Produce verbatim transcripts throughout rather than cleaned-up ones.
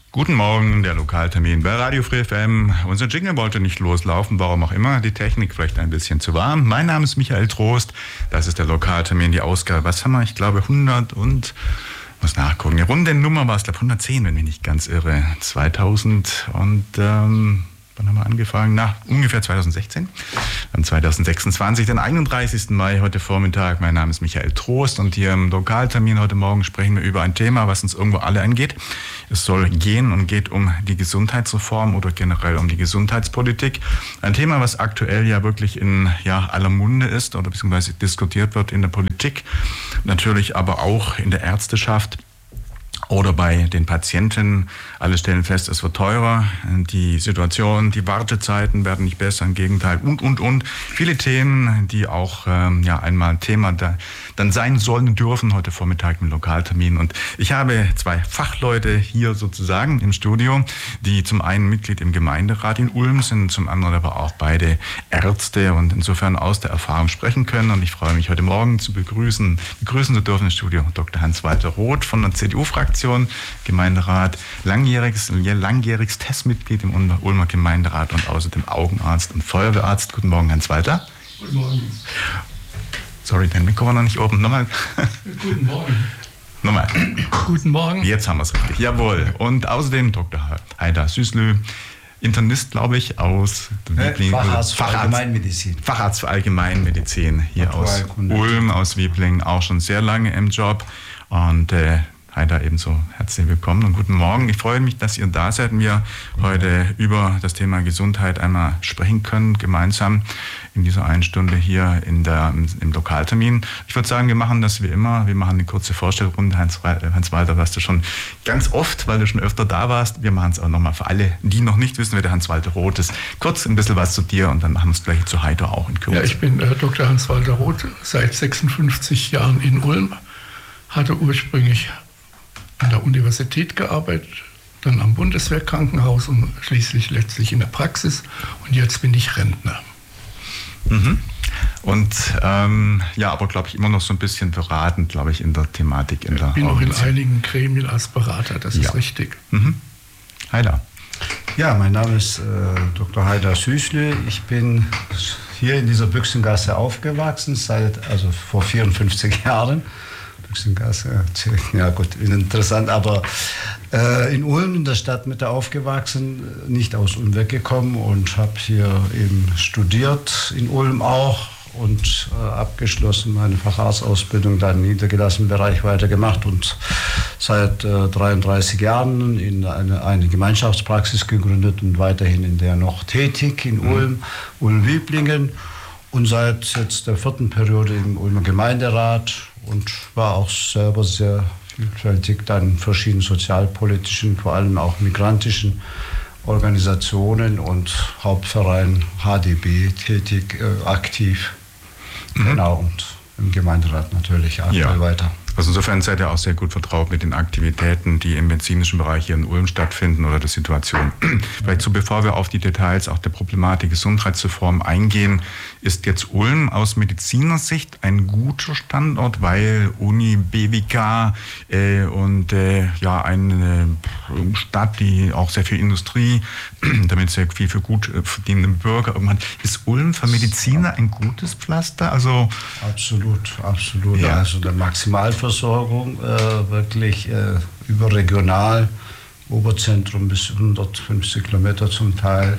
Guten Morgen, der Lokaltermin bei Radio Free F M. Unser Jingle wollte nicht loslaufen, warum auch immer. Die Technik vielleicht ein bisschen zu warm. Mein Name ist Michael Trost. Das ist der Lokaltermin, die Ausgabe. Was haben wir? Ich glaube hundert und... muss nachgucken. Die Rundennummer war es, glaube ich, hundertzehn, wenn mich nicht ganz irre. zweitausend und... Ähm, wann haben wir angefangen? Na, ungefähr zweitausendsechzehn. Am zweitausendsechsundzwanzig, den einunddreißigsten Mai, heute Vormittag. Mein Name ist Michael Trost und hier im Lokaltermin heute Morgen sprechen wir über ein Thema, was uns irgendwo alle angeht. Es soll gehen und geht um die Gesundheitsreform oder generell um die Gesundheitspolitik. Ein Thema, was aktuell ja wirklich in ja, aller Munde ist oder beziehungsweise diskutiert wird in der Politik. Natürlich aber auch in der Ärzteschaft. Oder bei den Patienten. Alle stellen fest, es wird teurer. Die Situation, die Wartezeiten werden nicht besser, im Gegenteil. Und, und, und. Viele Themen, die auch ähm, ja einmal Thema da, dann sein sollen dürfen, heute Vormittag im Lokaltermin. Und ich habe zwei Fachleute hier sozusagen im Studio, die zum einen Mitglied im Gemeinderat in Ulm sind, zum anderen aber auch beide Ärzte und insofern aus der Erfahrung sprechen können. Und ich freue mich, heute Morgen zu begrüßen, begrüßen zu dürfen im Studio Doktor Hans-Walter Roth von der C D U-Fraktion. Gemeinderat, langjähriges, langjähriges Testmitglied im Ulmer Gemeinderat und außerdem Augenarzt und Feuerwehrarzt. Guten Morgen, Hans-Walter. Guten Morgen. Sorry, dein Mikro war noch nicht oben. Nochmal. Guten Morgen. Nochmal. Guten Morgen. Jetzt haben wir es richtig. Jawohl. Und außerdem Doktor Haidar Süßlü, Internist, glaube ich, aus Wiebling. Facharzt für Allgemeinmedizin. Facharzt für Allgemeinmedizin hier aus Ulm, aus Wiebling, auch schon sehr lange im Job. Und äh, Haidar ebenso herzlich willkommen und guten Morgen. Ich freue mich, dass ihr da seid und wir heute über das Thema Gesundheit einmal sprechen können, gemeinsam in dieser einen Stunde hier in der, im Lokaltermin. Ich würde sagen, wir machen das wie immer. Wir machen eine kurze Vorstellrunde. Hans-Walter, warst du schon ganz oft, weil du schon öfter da warst. Wir machen es auch nochmal für alle, die noch nicht wissen, wer der Hans-Walter Roth ist. Kurz ein bisschen was zu dir und dann machen wir es gleich zu Haidar auch in Kürze. Ja, ich bin äh, Doktor Hans-Walter Roth, seit sechsundfünfzig Jahren in Ulm. Hatte ursprünglich an der Universität gearbeitet, dann am Bundeswehrkrankenhaus und schließlich letztlich in der Praxis. Und jetzt bin ich Rentner. Mhm. Und ähm, ja, aber glaube ich immer noch so ein bisschen beratend, glaube ich, in der Thematik. In ich der bin auch in einigen Gremien als Berater, das ja. ist richtig. Mhm. Haidar. Ja, mein Name ist äh, Doktor Haidar Süßlü. Ich bin hier in dieser Büchsengasse aufgewachsen, seit also vor vierundfünfzig Jahren. Büchsengasse, ja gut, interessant, aber äh, in Ulm, in der Stadtmitte aufgewachsen, nicht aus Ulm weggekommen und habe hier eben studiert, in Ulm auch und äh, abgeschlossen, meine Facharztausbildung dann im niedergelassenen Bereich weitergemacht und seit äh, dreiunddreißig Jahren in eine, eine Gemeinschaftspraxis gegründet und weiterhin in der noch tätig in Ulm, mhm. Ulm-Wiblingen und seit jetzt der vierten Periode im Ulmer Gemeinderat und war auch selber sehr vielfältig dann in verschiedenen sozialpolitischen, vor allem auch migrantischen Organisationen und Hauptverein H D B tätig, äh, aktiv. Mhm. Genau, und im Gemeinderat natürlich aktuell ja. weiter. Also insofern seid ihr auch sehr gut vertraut mit den Aktivitäten, die im medizinischen Bereich hier in Ulm stattfinden oder der Situation. Vielleicht so, bevor wir auf die Details auch der Problematik Gesundheitsreform eingehen, ist jetzt Ulm aus Medizinersicht ein guter Standort, weil Uni, B W K äh, und äh, ja eine Stadt, die auch sehr viel Industrie, damit sehr viel für gut verdienende Bürger irgendwann. Ist Ulm für Mediziner ein gutes Pflaster? Also absolut, absolut. Ja. Also der Maximalversorgung äh, wirklich äh, überregional, Oberzentrum bis hundertfünfzig Kilometer zum Teil.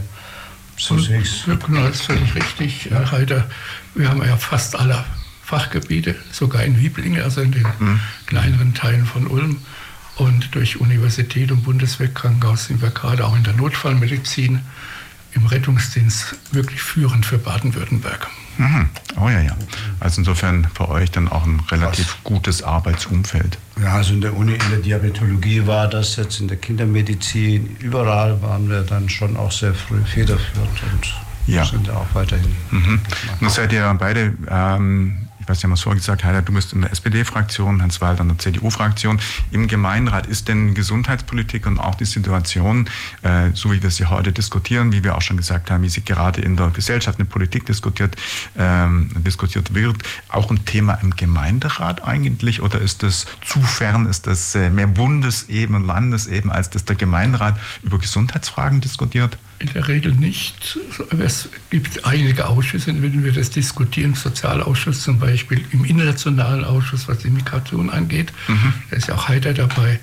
So genau, das ist völlig richtig, Herr Haidar. Wir haben ja fast alle Fachgebiete, sogar in Wiblingen, also in den mhm. kleineren Teilen von Ulm. Und durch Universität und Bundeswehrkrankenhaus sind wir gerade auch in der Notfallmedizin im Rettungsdienst wirklich führend für Baden-Württemberg. Mhm. Oh ja, ja. Also insofern für euch dann auch ein relativ Was? gutes Arbeitsumfeld. Ja, also in der Uni, in der Diabetologie war das jetzt, in der Kindermedizin, überall waren wir dann schon auch sehr früh federführend und ja. sind ja auch weiterhin. Mhm. Nun seid ihr beide ähm, ich weiß, Sie haben es vorhin gesagt, Heider, du bist in der S P D-Fraktion, Hans Walter in der C D U-Fraktion. Im Gemeinderat ist denn Gesundheitspolitik und auch die Situation, äh, so wie wir sie heute diskutieren, wie wir auch schon gesagt haben, wie sie gerade in der Gesellschaft, in der Politik diskutiert, ähm, diskutiert wird, auch ein Thema im Gemeinderat eigentlich? Oder ist das zu fern, ist das äh, mehr Bundesebene und Landesebene, als dass der Gemeinderat über Gesundheitsfragen diskutiert? In der Regel nicht. Es gibt einige Ausschüsse, wenn wir das diskutieren, im Sozialausschuss zum Beispiel, im Internationalen Ausschuss, was die Migration angeht. Mhm. Da ist ja auch Heider dabei.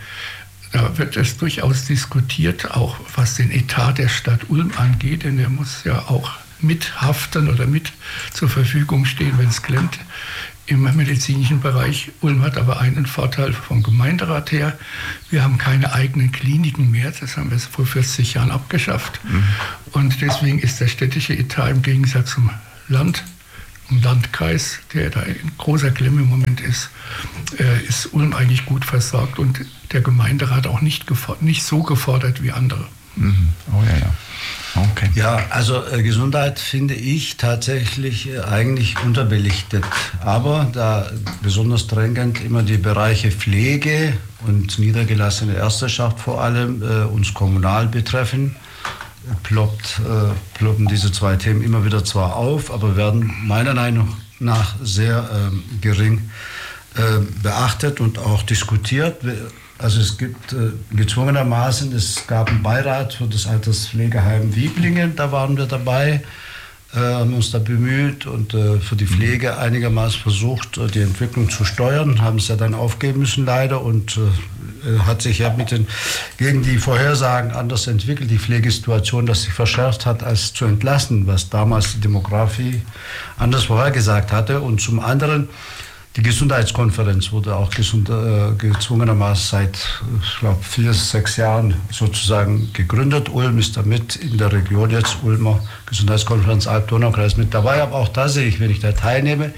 Da wird es durchaus diskutiert, auch was den Etat der Stadt Ulm angeht, denn der muss ja auch mithaften oder mit zur Verfügung stehen, wenn es klemmt. Im medizinischen Bereich. Ulm hat aber einen Vorteil vom Gemeinderat her. Wir haben keine eigenen Kliniken mehr. Das haben wir vor vierzig Jahren abgeschafft. Mhm. Und deswegen ist der städtische Etat im Gegensatz zum Land, zum Landkreis, der da in großer Klemme im Moment ist, äh, ist Ulm eigentlich gut versorgt und der Gemeinderat auch nicht, gefordert, nicht so gefordert wie andere. Mhm. Oh ja, ja. Okay. Ja, also äh, Gesundheit finde ich tatsächlich äh, eigentlich unterbelichtet. Aber da besonders drängend immer die Bereiche Pflege und niedergelassene Ärzteschaft vor allem äh, uns kommunal betreffen, äh, ploppt, äh, ploppen diese zwei Themen immer wieder zwar auf, aber werden meiner Meinung nach sehr äh, gering äh, beachtet und auch diskutiert. Also es gibt äh, gezwungenermaßen, es gab einen Beirat für das Alterspflegeheim Wieblingen, da waren wir dabei, äh, haben uns da bemüht und äh, für die Pflege einigermaßen versucht, äh, die Entwicklung zu steuern, haben es ja dann aufgeben müssen leider und äh, hat sich ja mit den, gegen die Vorhersagen anders entwickelt, die Pflegesituation, dass sich verschärft hat, als zu entlassen, was damals die Demografie anders vorhergesagt hatte. Und zum anderen, die Gesundheitskonferenz wurde auch gesund, äh, gezwungenermaßen seit, ich glaube, vier, sechs Jahren sozusagen gegründet. Ulm ist damit in der Region jetzt, Ulmer Gesundheitskonferenz Alb-Donau-Kreis mit dabei. Aber auch da sehe ich, wenn ich da teilnehme,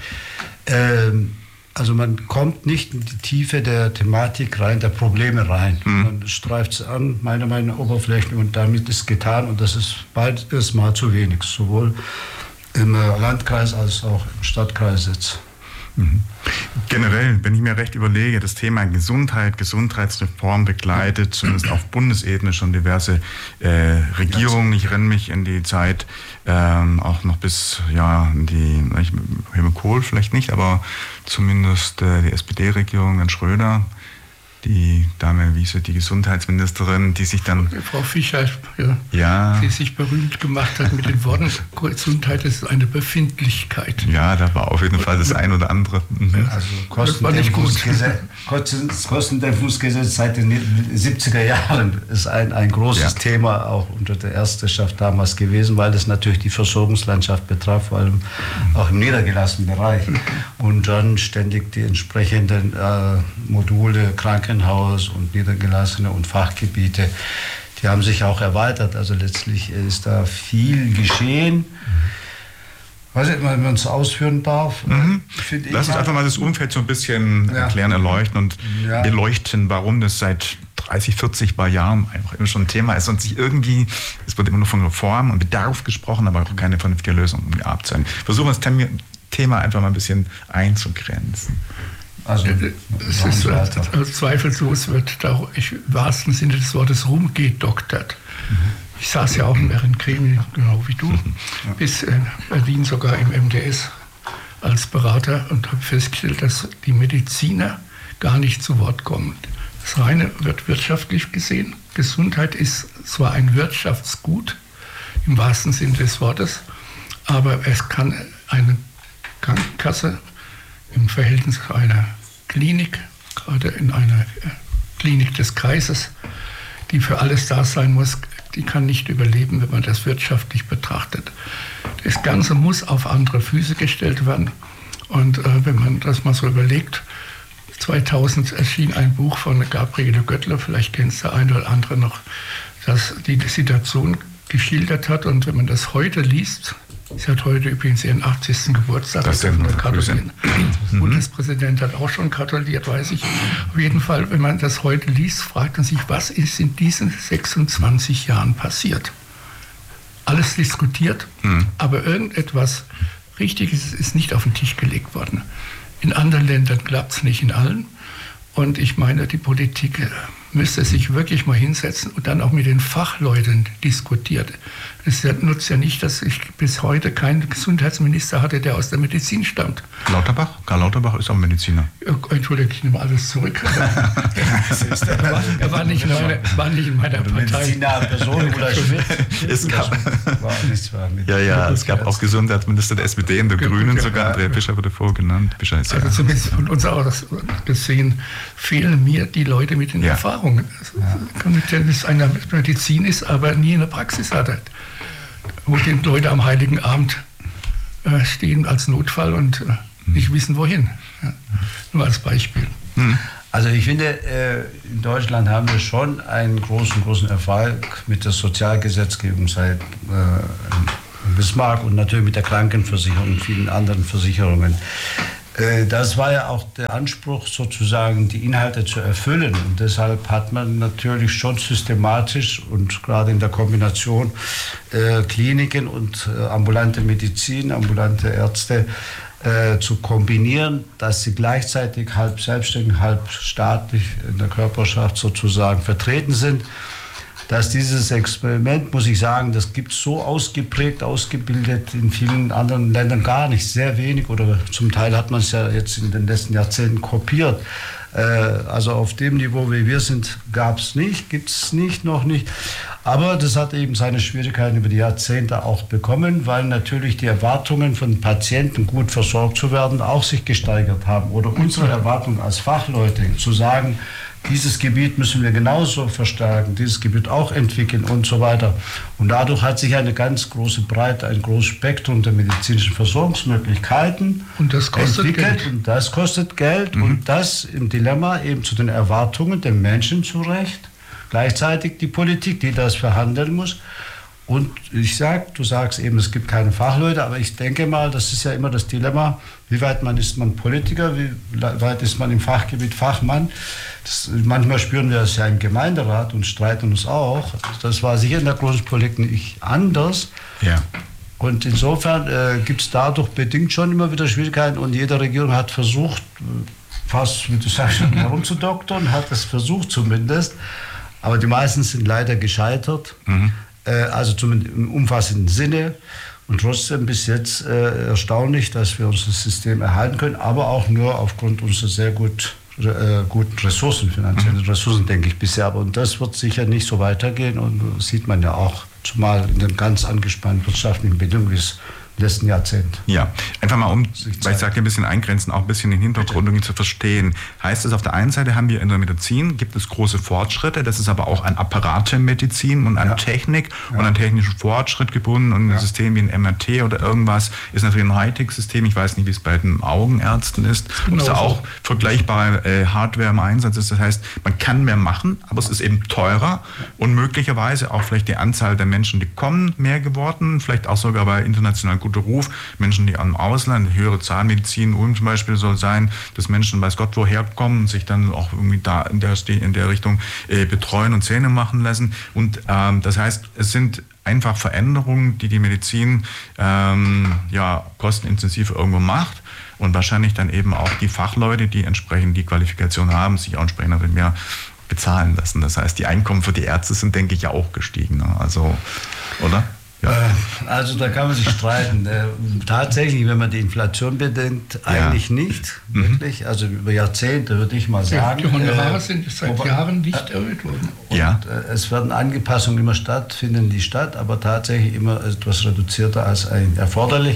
ähm, also man kommt nicht in die Tiefe der Thematik rein, der Probleme rein. Mhm. Man streift es an, meiner Meinung nach Oberflächen, und damit ist getan. Und das ist beides mal zu wenig, sowohl im Landkreis als auch im Stadtkreis jetzt. Mhm. Generell, wenn ich mir recht überlege, das Thema Gesundheit, Gesundheitsreform begleitet, zumindest auf Bundesebene schon diverse äh, Regierungen. Ich renne mich in die Zeit ähm, auch noch bis, ja, in die, Helmut Kohl vielleicht nicht, aber zumindest äh, die S P D-Regierung in Schröder. Die Dame Wiese, die Gesundheitsministerin, die sich dann... Frau Fischer, ja, ja, die sich berühmt gemacht hat mit den Worten, Gesundheit ist eine Befindlichkeit. Ja, da war auf jeden Fall das ein oder andere. Mhm. Also Kostendämpfungsgesetz, Kostendämpfungsgesetz seit den siebziger Jahren ist ein, ein großes ja. Thema auch unter der Ärzteschaft damals gewesen, weil das natürlich die Versorgungslandschaft betraf, vor allem auch im niedergelassenen Bereich. Und dann ständig die entsprechenden äh, Module, Kranken Haus und niedergelassene und Fachgebiete, die haben sich auch erweitert. Also letztlich ist da viel geschehen. Weiß nicht, wenn man es ausführen darf. Mhm. Lass uns einfach mal das Umfeld so ein bisschen ja. erklären, erleuchten und ja. beleuchten, warum das seit dreißig, vierzig Jahren einfach immer schon ein Thema ist und sich irgendwie, es wird immer nur von Reform und Bedarf gesprochen, aber auch keine vernünftige Lösung abzeigen. Versuchen wir das Thema einfach mal ein bisschen einzugrenzen. Also, es ist, also zweifellos wird da im wahrsten Sinne des Wortes rumgedoktert. Mhm. Ich saß ja auch in mehreren Gremien, genau wie du, mhm. ja. bis in Berlin sogar im M D S als Berater und habe festgestellt, dass die Mediziner gar nicht zu Wort kommen. Das reine wird wirtschaftlich gesehen. Gesundheit ist zwar ein Wirtschaftsgut im wahrsten Sinne des Wortes, aber es kann eine Krankenkasse im Verhältnis zu einer Klinik, gerade in einer Klinik des Kreises, die für alles da sein muss, die kann nicht überleben, wenn man das wirtschaftlich betrachtet. Das Ganze muss auf andere Füße gestellt werden. Und äh, wenn man das mal so überlegt, zweitausend erschien ein Buch von Gabriele Göttler, vielleicht kennt es der eine oder andere noch, das die Situation geschildert hat. Und wenn man das heute liest, sie hat heute übrigens ihren achtzigsten Geburtstag. Das ist gratulieren. Der Bundespräsident hat auch schon gratuliert, weiß ich. Auf jeden Fall, wenn man das heute liest, fragt man sich, was ist in diesen sechsundzwanzig Jahren passiert? Alles diskutiert, mhm. aber irgendetwas Richtiges ist nicht auf den Tisch gelegt worden. In anderen Ländern klappt es nicht in allen. Und ich meine, die Politik müsste sich wirklich mal hinsetzen und dann auch mit den Fachleuten diskutieren. Es nutzt ja nicht, dass ich bis heute keinen Gesundheitsminister hatte, der aus der Medizin stammt. Lauterbach? Karl Lauterbach ist auch Mediziner. Entschuldigung, ich nehme alles zurück. er, war, er war, nicht in meiner, war nicht in meiner Partei. Mediziner, Person oder Schmidt. Es gab, ja, ja, es gab auch Gesundheitsminister der S P D und der Grünen sogar. Andrea Fischer wurde vorgenannt. Fischer ist also ja. zumindest von uns aus gesehen fehlen mir die Leute mit den ja. Erfahrungen. Ja. Das einer Medizin ist, aber nie in der Praxis hatte. Wo die Leute am Heiligen Abend äh, stehen als Notfall und äh, nicht wissen, wohin. Ja. Nur als Beispiel. Hm. Also ich finde, äh, in Deutschland haben wir schon einen großen, großen Erfolg mit der Sozialgesetzgebung seit äh, Bismarck und natürlich mit der Krankenversicherung und vielen anderen Versicherungen. Äh, das war ja auch der Anspruch, sozusagen die Inhalte zu erfüllen. Und deshalb hat man natürlich schon systematisch und gerade in der Kombination äh, Kliniken und äh, ambulante Medizin, ambulante Ärzte äh, zu kombinieren, dass sie gleichzeitig halb selbstständig, halb staatlich in der Körperschaft sozusagen vertreten sind. Dass dieses Experiment, muss ich sagen, das gibt es so ausgeprägt, ausgebildet in vielen anderen Ländern gar nicht, sehr wenig oder zum Teil hat man es ja jetzt in den letzten Jahrzehnten kopiert. Äh, also auf dem Niveau, wie wir sind, gab es nicht, gibt es nicht, noch nicht. Aber das hat eben seine Schwierigkeiten über die Jahrzehnte auch bekommen, weil natürlich die Erwartungen von Patienten, gut versorgt zu werden, auch sich gesteigert haben. Oder unsere Erwartungen als Fachleute zu sagen, dieses Gebiet müssen wir genauso verstärken, dieses Gebiet auch entwickeln und so weiter. Und dadurch hat sich eine ganz große Breite, ein großes Spektrum der medizinischen Versorgungsmöglichkeiten und das kostet entwickelt. Geld. Und das kostet Geld mhm. und das im Dilemma eben zu den Erwartungen der Menschen zurecht. Gleichzeitig die Politik, die das verhandeln muss. Und ich sag, du sagst eben, es gibt keine Fachleute, aber ich denke mal, das ist ja immer das Dilemma, wie weit man ist man Politiker, wie weit ist man im Fachgebiet Fachmann. Das, manchmal spüren wir das ja im Gemeinderat und streiten uns auch. Das war sicher in der großen Politik nicht anders. Ja. Und insofern äh, gibt es dadurch bedingt schon immer wieder Schwierigkeiten und jede Regierung hat versucht, fast, wie du sagst, herumzudoktern, hat es versucht zumindest, aber die meisten sind leider gescheitert. Mhm. Also zumindest im umfassenden Sinne und trotzdem bis jetzt äh, erstaunlich, dass wir unser System erhalten können, aber auch nur aufgrund unserer sehr gut, äh, guten Ressourcen, finanziellen Ressourcen, denke ich bisher. Aber und das wird sicher nicht so weitergehen und das sieht man ja auch, zumal in den ganz angespannten wirtschaftlichen Bedingungen, wie es im letzten Jahrzehnt. Ja, einfach mal um, weil ich sage, ein bisschen eingrenzen, auch ein bisschen den Hintergrund irgendwie zu verstehen. Heißt es, auf der einen Seite haben wir in der Medizin, gibt es große Fortschritte, das ist aber auch an Apparatemedizin und an ja. Technik ja. und an technischen Fortschritt gebunden und ein ja. System wie ein M R T oder irgendwas ist natürlich ein Hightech-System. Ich weiß nicht, wie es bei den Augenärzten ist, ob es da auch vergleichbare äh, Hardware im Einsatz ist. Das heißt, man kann mehr machen, aber es ist eben teurer und möglicherweise auch vielleicht die Anzahl der Menschen, die kommen, mehr geworden, vielleicht auch sogar bei international guter Ruf. Menschen, die am Ausland, höhere Zahnmedizin, Ulm zum Beispiel soll sein, dass Menschen weiß Gott woher kommen und sich dann auch irgendwie da in der, in der Richtung äh, betreuen und Zähne machen lassen. Und ähm, das heißt, es sind einfach Veränderungen, die die Medizin ähm, ja, kostenintensiv irgendwo macht und wahrscheinlich dann eben auch die Fachleute, die entsprechend die Qualifikation haben, sich auch entsprechend mehr bezahlen lassen. Das heißt, die Einkommen für die Ärzte sind, denke ich, ja auch gestiegen. Ne? Also, oder? Ja. Also da kann man sich streiten. Tatsächlich, wenn man die Inflation bedenkt, eigentlich ja. nicht. Wirklich. Also über Jahrzehnte würde ich mal sagen. Die Honorare äh, sind seit wobei, Jahren nicht erhöht worden. Und ja. äh, es werden Anpassungen immer statt, finden die statt, aber tatsächlich immer etwas reduzierter als erforderlich.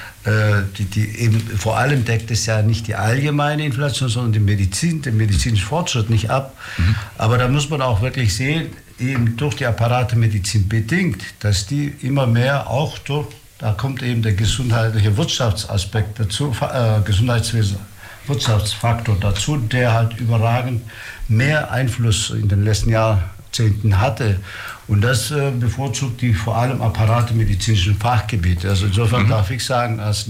Äh, die, die eben, vor allem deckt es ja nicht die allgemeine Inflation, sondern die Medizin, den medizinischen Fortschritt nicht ab. Mhm. Aber da muss man auch wirklich sehen, eben durch die Apparatemedizin bedingt, dass die immer mehr auch durch, da kommt eben der gesundheitliche Wirtschaftsaspekt dazu, äh, Gesundheitswesen, Wirtschaftsfaktor dazu, der halt überragend mehr Einfluss in den letzten Jahrzehnten hatte. Und das äh, bevorzugt die vor allem apparatemedizinischen Fachgebiete. Also insofern mhm. darf ich sagen, als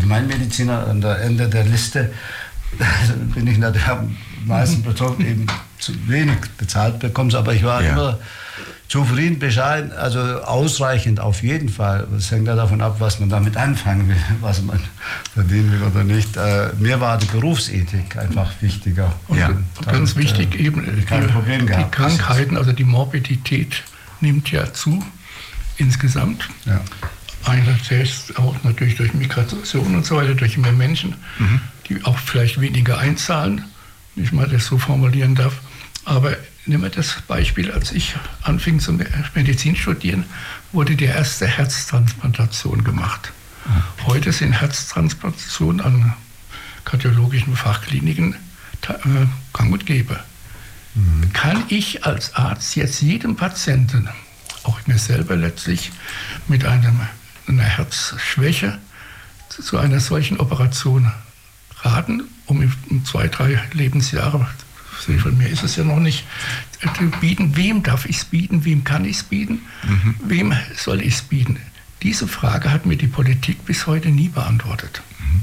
Allgemeinmediziner an der Ende der Liste bin ich natürlich am meisten betroffen, eben zu wenig bezahlt bekommst, aber ich war ja. immer zufrieden, bescheiden, also ausreichend auf jeden Fall. Es hängt ja davon ab, was man damit anfangen will, was man verdienen will oder nicht. Äh, mir war die Berufsethik einfach wichtiger. Und ja. ganz damit, wichtig äh, eben, die, Problem die Krankheiten, also die Morbidität nimmt ja zu insgesamt. Ja. Einerseits auch natürlich durch Migration und so weiter, durch mehr Menschen, mhm. die auch vielleicht weniger einzahlen, wenn ich mal das so formulieren darf. Aber nehmen wir das Beispiel, als ich anfing zum Medizin studieren, wurde die erste Herztransplantation gemacht. Mhm. Heute sind Herztransplantationen an kardiologischen Fachkliniken äh, gang und gäbe. Mhm. Kann ich als Arzt jetzt jedem Patienten, auch mir selber letztlich, mit einem, einer Herzschwäche zu einer solchen Operation raten, um in zwei, drei Lebensjahre, von mir ist es ja noch nicht, zu bieten? Wem darf ich es bieten? Wem kann ich es bieten? Mhm. Wem soll ich es bieten? Diese Frage hat mir die Politik bis heute nie beantwortet.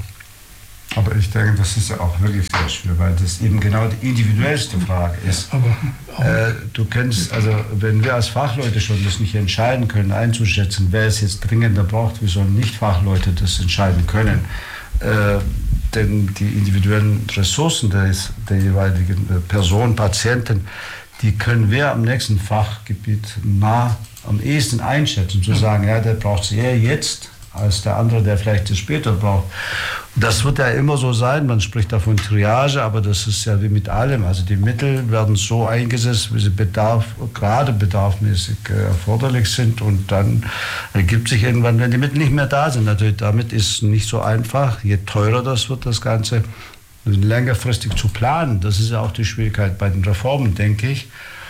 Aber ich denke, das ist ja auch wirklich sehr schwer, weil das eben genau die individuellste Frage ist. Aber, äh, du kennst, also wenn wir als Fachleute schon das nicht entscheiden können, einzuschätzen, wer es jetzt dringender braucht, wie sollen Nicht-Fachleute das entscheiden können? Äh, denn die individuellen Ressourcen des, der jeweiligen Person, Patienten, die können wir am nächsten Fachgebiet nah am ehesten einschätzen, zu sagen, ja, der braucht es eher jetzt als der andere, der vielleicht es später braucht. Und das wird ja immer so sein, man spricht davon Triage, aber das ist ja wie mit allem. Also die Mittel werden so eingesetzt, wie sie Bedarf, gerade bedarfsmäßig äh, erforderlich sind, und dann ergibt sich irgendwann, wenn die Mittel nicht mehr da sind. Natürlich, damit ist es nicht so einfach. Je teurer das wird, das Ganze längerfristig zu planen. Das ist ja auch die Schwierigkeit bei den Reformen, denke ich.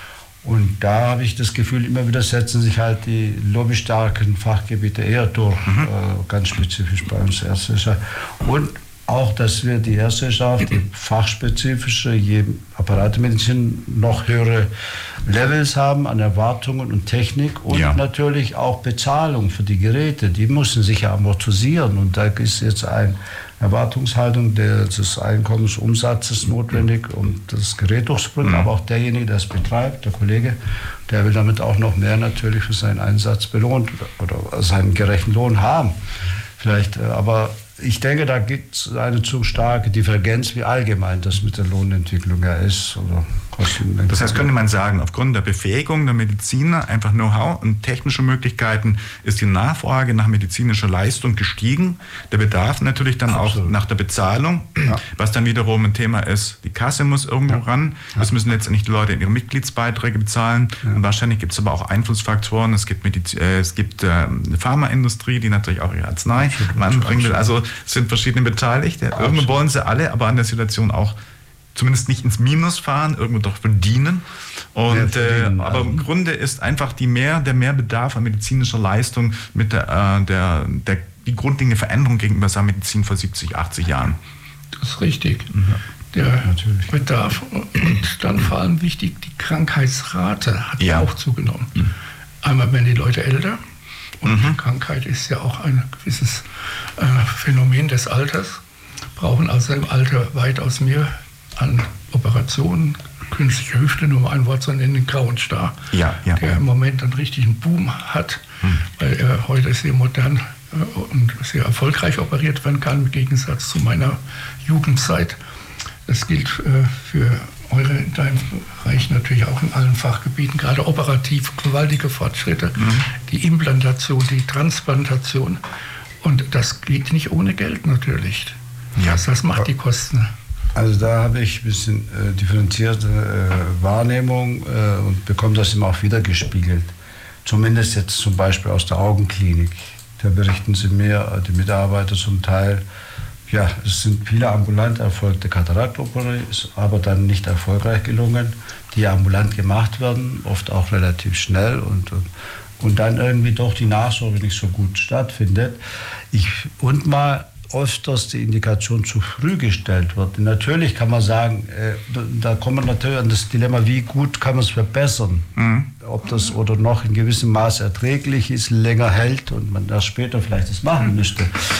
Und da habe ich das Gefühl, immer wieder setzen sich halt die lobbystarken Fachgebiete eher durch, mhm. äh, ganz spezifisch bei uns Ärztlicher. Und auch, dass wir die Ärzteschaft, die fachspezifische, je Apparatemedizin noch höhere Levels haben an Erwartungen und Technik und ja. natürlich auch Bezahlung für die Geräte. Die müssen sich ja amortisieren, und da ist jetzt eine Erwartungshaltung des Einkommensumsatzes notwendig, um das Gerät durchzubringen, mhm. aber auch derjenige, der es betreibt, der Kollege, der will damit auch noch mehr natürlich für seinen Einsatz belohnt oder seinen gerechten Lohn haben. Vielleicht, aber ich denke, da gibt es eine zu starke Differenz, wie allgemein das mit der Lohnentwicklung ja ist. Oder das heißt, könnte man sagen, aufgrund der Befähigung der Mediziner, einfach Know-how und technische Möglichkeiten, ist die Nachfrage nach medizinischer Leistung gestiegen. Der Bedarf natürlich dann Absolut. Auch nach der Bezahlung, ja. was dann wiederum ein Thema ist, die Kasse muss irgendwo ja. ran. Das müssen letztendlich die Leute in ihre Mitgliedsbeiträge bezahlen. Ja. Und wahrscheinlich gibt es aber auch Einflussfaktoren. Es gibt, Mediz- äh, es gibt äh, eine Pharmaindustrie, die natürlich auch ihre Arznei anbringen will. Also es sind verschiedene Beteiligte. Absolut. Irgendwo wollen sie alle, aber an der Situation auch zumindest nicht ins Minus fahren, irgendwo doch verdienen. Und, verdienen äh, aber im Grunde ist einfach die mehr, der Mehrbedarf an medizinischer Leistung mit der, äh, der, der die grundlegende Veränderung gegenüber der Medizin vor siebzig, achtzig Jahren. Das ist richtig. Mhm. Der Natürlich. Bedarf und dann vor allem wichtig, die Krankheitsrate hat ja auch zugenommen. Mhm. Einmal werden die Leute älter, und mhm. Krankheit ist ja auch ein gewisses äh, Phänomen des Alters, brauchen also im Alter weitaus mehr an Operationen, künstliche Hüfte, nur mal ein Wort zu nennen, den grauen Star, ja, ja. der im Moment einen richtigen Boom hat, hm. weil er heute sehr modern äh, und sehr erfolgreich operiert werden kann, im Gegensatz zu meiner Jugendzeit. Das gilt äh, für eure, in deinem Bereich natürlich auch in allen Fachgebieten, gerade operativ gewaltige Fortschritte, mhm. die Implantation, die Transplantation, und das geht nicht ohne Geld natürlich. Ja. Das, das macht die Kosten. Also da habe ich ein bisschen äh, differenzierte äh, Wahrnehmung äh, und bekomme das immer auch wieder gespiegelt. Zumindest jetzt zum Beispiel aus der Augenklinik. Da berichten sie mir, die Mitarbeiter zum Teil, ja, es sind viele ambulant erfolgte Kataraktoperationen, aber dann nicht erfolgreich gelungen, die ambulant gemacht werden, oft auch relativ schnell, und, und, und dann irgendwie doch die Nachsorge nicht so gut stattfindet. Ich, und mal öfters die Indikation zu früh gestellt wird. Natürlich kann man sagen, äh, da kommt man natürlich an das Dilemma, wie gut kann man es verbessern. Mhm. Ob das oder noch in gewissem Maß erträglich ist, länger hält und man erst später vielleicht das machen müsste.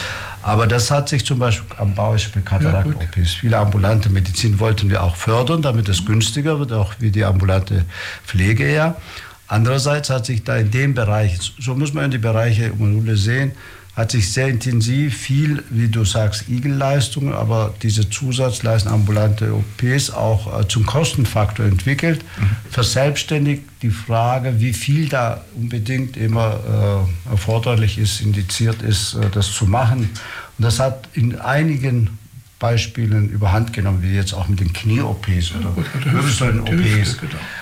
Aber das hat sich zum Beispiel am Beispiel Katarakt-O Ps. Viele ambulante Medizin wollten wir auch fördern, damit es günstiger wird, auch wie die ambulante Pflege ja. Andererseits hat sich da in dem Bereich, so muss man in die Bereiche sehen, hat sich sehr intensiv viel, wie du sagst, Igelleistungen, aber diese Zusatzleistungen, ambulante O Ps auch äh, zum Kostenfaktor entwickelt. Mhm. Verselbstständigt die Frage, wie viel da unbedingt immer äh, erforderlich ist, indiziert ist, äh, das zu machen. Und das hat in einigen Beispielen überhand genommen, wie jetzt auch mit den Knie-O Ps oder Wirbelsäulen-O Ps.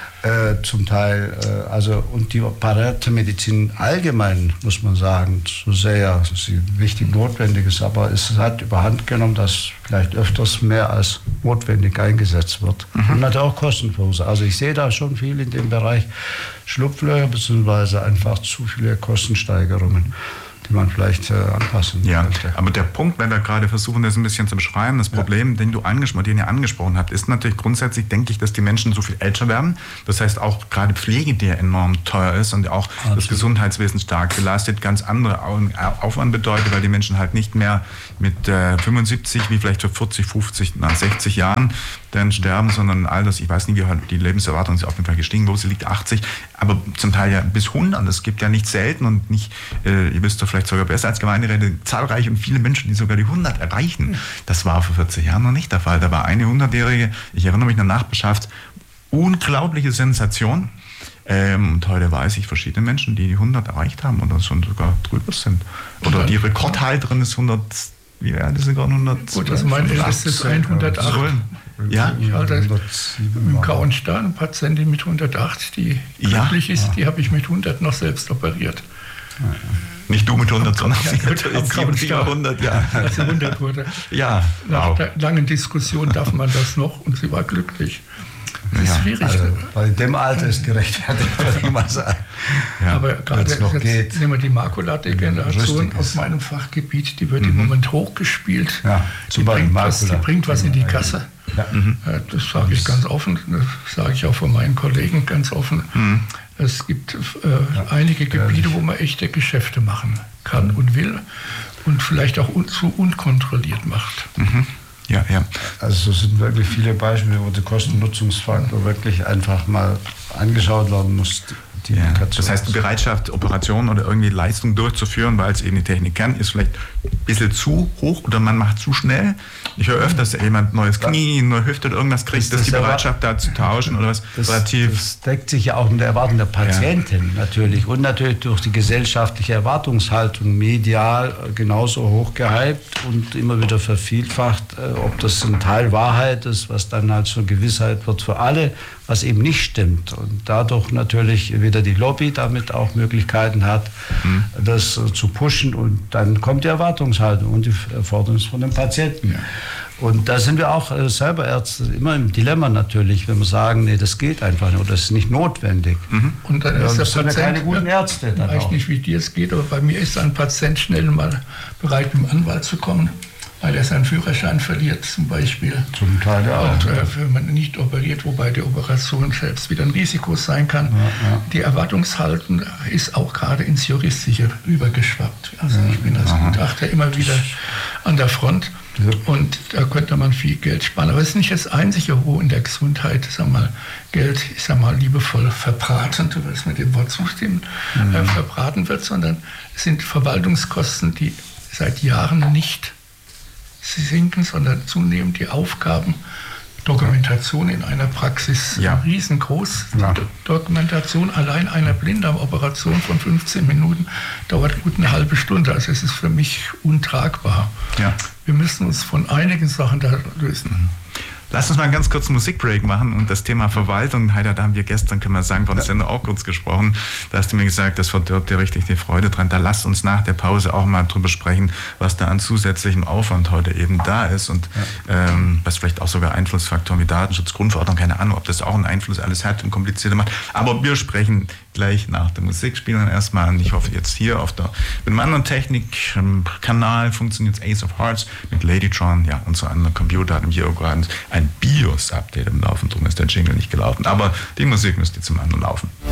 Äh, zum Teil, äh, also und die Parätemedizin allgemein, muss man sagen, so sehr sie wichtig notwendig ist, aber es hat überhand genommen, dass vielleicht öfters mehr als notwendig eingesetzt wird. Mhm. Und hat auch Kosten verursacht. Also ich sehe da schon viel in dem Bereich Schlupflöcher, beziehungsweise einfach zu viele Kostensteigerungen, die man vielleicht äh, anpassen ja, könnte. Aber der Punkt, wenn wir gerade versuchen, das ein bisschen zu beschreiben, das Problem, ja. den du angesprochen, den ihr angesprochen habt, ist natürlich grundsätzlich, denke ich, dass die Menschen so viel älter werden. Das heißt auch gerade Pflege, die ja enorm teuer ist und auch Absolut. das Gesundheitswesen stark belastet, ganz andere Aufwand bedeutet, weil die Menschen halt nicht mehr mit äh, fünfundsiebzig, wie vielleicht vor vierzig, fünfzig, nach sechzig Jahren dann sterben, sondern all das, ich weiß nicht, wie die Lebenserwartung ist auf jeden Fall gestiegen, wo sie liegt, achtzig, aber zum Teil ja bis hundert. Es gibt ja nicht selten und nicht, äh, ihr wisst doch vielleicht sogar besser als Gemeinderäte, zahlreiche und viele Menschen, die sogar die hundert erreichen. Das war vor vierzig Jahren noch nicht der Fall. Da war eine hundertjährige, ich erinnere mich in der Nachbarschaft, unglaubliche Sensation. Ähm, und heute weiß ich verschiedene Menschen, die die hundert erreicht haben oder schon sogar drüber sind. Oder die Rekordhalterin ist hundert, wie alt ist sie gerade? hundert? Gut, das meine ich, das ist hundertacht. Ja, ich hatte im Kauenstein eine Patientin mit hundertacht, die glücklich ja. ist, die habe ich mit hundert noch selbst operiert. Ja, ja. Nicht du mit hundert, sondern sie natürlich hundert, ja. Als sie hundert wurde. Ja, Nach wow. der langen Diskussion darf man das noch und sie war glücklich. Das ja, ist schwierig. Also bei dem Alter ist gerechtfertigt, würde ich mal sagen. Ja, aber gerade jetzt, noch jetzt nehmen wir die Makuladegeneration aus meinem Fachgebiet, die wird mhm. im Moment hochgespielt. Ja, die, bringt was, die bringt was in die Kasse. Ja. Mhm. Das sage ich ganz offen, das sage ich auch von meinen Kollegen ganz offen. Mhm. Es gibt äh, ja, einige Gebiete, ja, wo man echte Geschäfte machen kann mhm. und will und vielleicht auch un zu unkontrolliert macht. Mhm. Ja, ja. Also es sind wirklich viele Beispiele, wo der Kosten-Nutzungsfaktor wirklich einfach mal angeschaut werden muss. Die ja. Das heißt, die Bereitschaft, Operationen oder irgendwie Leistung durchzuführen, weil es eben die Technik kann, ist vielleicht ein bisschen zu hoch oder man macht zu schnell. Ich höre öfters, dass jemand neues Knie, eine neue Hüfte oder irgendwas kriegt, das dass die Bereitschaft da zu tauschen oder was. Das, relativ das deckt sich ja auch mit der Erwartung der Patientin ja. natürlich und natürlich durch die gesellschaftliche Erwartungshaltung medial genauso hoch gehypt und immer wieder vervielfacht, ob das ein Teil Wahrheit ist, was dann halt so Gewissheit wird für alle, was eben nicht stimmt und dadurch natürlich wieder die Lobby damit auch Möglichkeiten hat, mhm. das zu pushen und dann kommt die Erwartungshaltung und die Erfordernis von den Patienten. Ja. Und da sind wir auch äh, selber Ärzte immer im Dilemma natürlich, wenn wir sagen, nee, das geht einfach nicht oder das ist nicht notwendig. Mhm. Und dann ja, ist der sind Patient, keine guten Ärzte. Ich weiß nicht, wie dir es geht, aber bei mir ist ein Patient schnell mal bereit, mit dem Anwalt zu kommen, weil er seinen Führerschein verliert zum Beispiel. Zum Teil ja auch. Und äh, wenn man nicht operiert, wobei die Operation selbst wieder ein Risiko sein kann. Ja, ja. Die Erwartungshaltung ist auch gerade ins Juristische übergeschwappt. Also ja, ich bin als aha. Gutachter immer wieder an der Front ja. und da könnte man viel Geld sparen. Aber es ist nicht das Einzige, wo in der Gesundheit, sag mal, Geld, ich sag mal, liebevoll verbraten, du wirst mit dem Wort zustimmen, mhm. äh, verbraten wird, sondern es sind Verwaltungskosten, die seit Jahren nicht sie sinken, sondern zunehmend die Aufgaben, Dokumentation in einer Praxis ja. riesengroß. Ja. Die Dokumentation allein einer Blinddarmoperation von fünfzehn Minuten dauert gut eine halbe Stunde. Also es ist für mich untragbar. Ja. Wir müssen uns von einigen Sachen da lösen. Mhm. Lass uns mal einen ganz kurzen Musikbreak machen und das Thema Verwaltung, Heider, da haben wir gestern, können wir sagen, von der Sendung auch kurz gesprochen. Da hast du mir gesagt, das verdirbt dir richtig die Freude dran. Da lasst uns nach der Pause auch mal drüber sprechen, was da an zusätzlichem Aufwand heute eben da ist und ja. ähm, was vielleicht auch sogar Einflussfaktoren wie Datenschutz, Grundverordnung, keine Ahnung, ob das auch einen Einfluss alles hat und komplizierter macht. Aber wir sprechen gleich nach der Musik, spielen dann erstmal an. Ich hoffe jetzt hier auf der, mit einem anderen Technikkanal funktioniert Ace of Hearts mit Ladytron, ja, unser anderer Computer hat im hier gerade ein BIOS-Update im Laufen, drum ist der Jingle nicht gelaufen. Aber die Musik müsste zum anderen laufen.